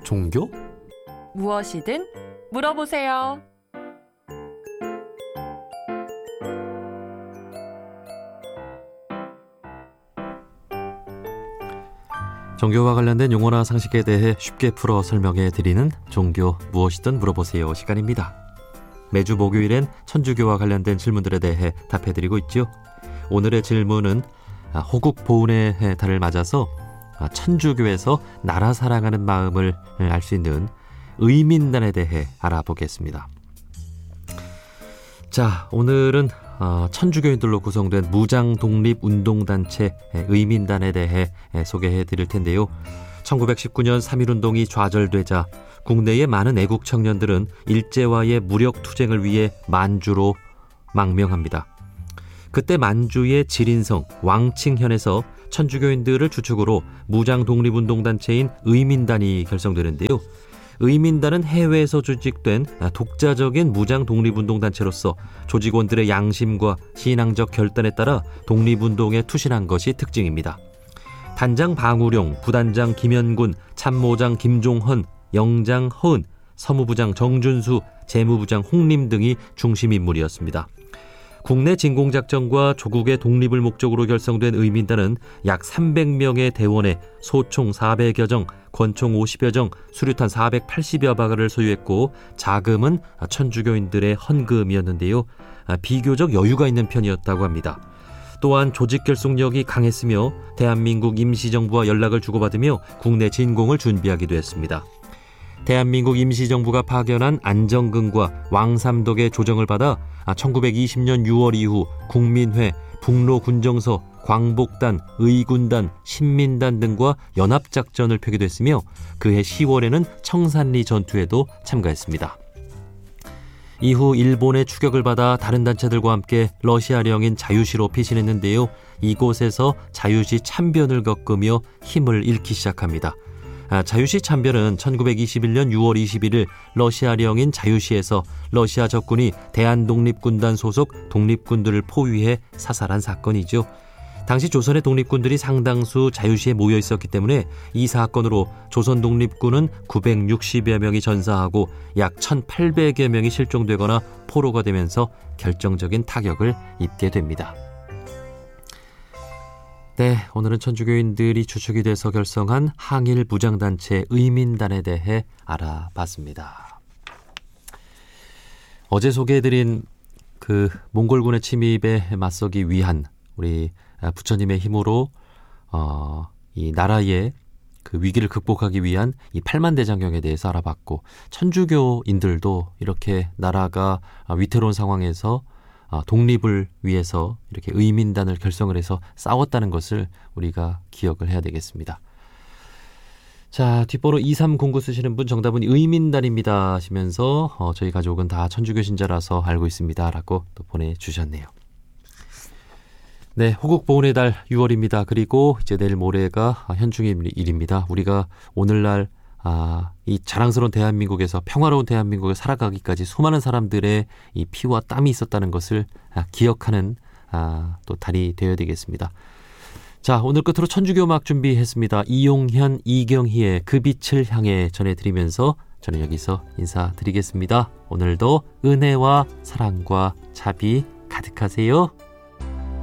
종교? 무엇이든 물어보세요. 종교와 관련된 용어나 상식에 대해 쉽게 풀어 설명해 드리는 종교 무엇이든 물어보세요 시간입니다. 매주 목요일엔 천주교와 관련된 질문들에 대해 답해 드리고 있죠. 오늘의 질문은 호국 보훈의 달을 맞아서 천주교에서 나라 사랑하는 마음을 알 수 있는 의민단에 대해 알아보겠습니다. 자, 오늘은 천주교인들로 구성된 무장독립운동단체 의민단에 대해 소개해 드릴 텐데요. 1919년 3.1운동이 좌절되자 국내의 많은 애국 청년들은 일제와의 무력 투쟁을 위해 만주로 망명합니다. 그때 만주의 지린성 왕칭현에서 천주교인들을 주축으로 무장독립운동단체인 의민단이 결성되는데요. 의민단은 해외에서 조직된 독자적인 무장독립운동단체로서 조직원들의 양심과 신앙적 결단에 따라 독립운동에 투신한 것이 특징입니다. 단장 방우룡, 부단장 김현군, 참모장 김종헌, 영장 허은, 서무부장 정준수, 재무부장 홍림 등이 중심 인물이었습니다. 국내 진공작전과 조국의 독립을 목적으로 결성된 의민단은 약 300명의 대원에 소총 400여 정, 권총 50여 정, 수류탄 480여 발을 소유했고 자금은 천주교인들의 헌금이었는데요. 비교적 여유가 있는 편이었다고 합니다. 또한 조직 결속력이 강했으며 대한민국 임시정부와 연락을 주고받으며 국내 진공을 준비하기도 했습니다. 대한민국 임시정부가 파견한 안정근과 왕삼덕의 조정을 받아 1920년 6월 이후 국민회, 북로군정서, 광복단, 의군단, 신민단 등과 연합작전을 펴기도 했으며 그해 10월에는 청산리 전투에도 참가했습니다. 이후 일본의 추격을 받아 다른 단체들과 함께 러시아령인 자유시로 피신했는데요. 이곳에서 자유시 참변을 겪으며 힘을 잃기 시작합니다. 자유시 참변은 1921년 6월 21일 러시아령인 자유시에서 러시아 적군이 대한독립군단 소속 독립군들을 포위해 사살한 사건이죠. 당시 조선의 독립군들이 상당수 자유시에 모여 있었기 때문에 이 사건으로 조선 독립군은 960여 명이 전사하고 약 1800여 명이 실종되거나 포로가 되면서 결정적인 타격을 입게 됩니다. 네, 오늘은 천주교인들이 주축이 돼서 결성한 항일 무장단체 의민단에 대해 알아봤습니다. 어제 소개해드린 그 몽골군의 침입에 맞서기 위한 우리 부처님의 힘으로 이 나라의 그 위기를 극복하기 위한 이 팔만대장경에 대해서 알아봤고, 천주교인들도 이렇게 나라가 위태로운 상황에서 독립을 위해서 이렇게 의민단을 결성을 해서 싸웠다는 것을 우리가 기억을 해야 되겠습니다. 자, 뒷번호 2309 쓰시는 분 정답은 의민단입니다 하시면서 저희 가족은 다 천주교 신자라서 알고 있습니다 라고 또 보내주셨네요. 네, 호국 보훈의 달 6월입니다. 그리고 이제 내일 모레가 현충일입니다. 우리가 오늘날 이 자랑스러운 대한민국에서 평화로운 대한민국에 살아가기까지 수많은 사람들의 이 피와 땀이 있었다는 것을 기억하는 또 달이 되어야 되겠습니다. 자, 오늘 끝으로 천주교 음악 준비했습니다. 이용현, 이경희의 그 빛을 향해 전해드리면서 저는 여기서 인사드리겠습니다. 오늘도 은혜와 사랑과 자비 가득하세요.